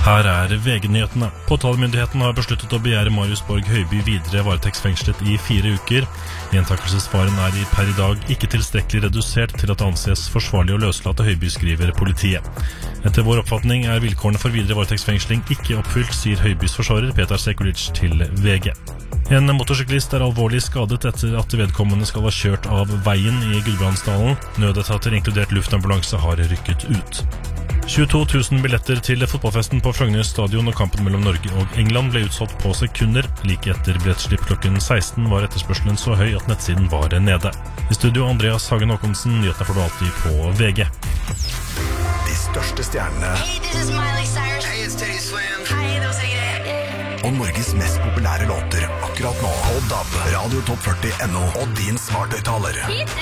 Her VG-nyhetene. Påtalemyndigheten har besluttet å begjære Marius Borg Høiby videre varetektsfengslet i 4 uker. Gjentakelsesfaren per i dag ikke tilstrekkelig redusert til at det anses forsvarlig å løslate Høiby, skriver politiet. Etter vår oppfatning vilkårene for videre varetektsfengsling ikke oppfylt, sier Høibys forsvarer Petar Sekulic til VG. En motorsyklist alvorlig skadet etter at vedkommende skal ha kjørt av veien i Gudbrandsdalen. Nødetater inkludert luftambulanse har rykket ut. 22 000 billetter til fotballfesten på Frogner stadion og kampen mellom Norge og England ble utsolgt på sekunder. Like etter billettsslipp klokken 16 var etterspørselen så høy at nettsiden var nede. I studio Andreas Hagen Håkonsen, nyhetene får du alltid på VG. De største stjernene. Hey, this is Miley Cyrus. Hey, it's Teddy Swims. Hei, det var Sigrid. Og Norges mest populære låter akkurat nå. På DAB, Radio Top 40 NO og din smarthøyttaler. Hit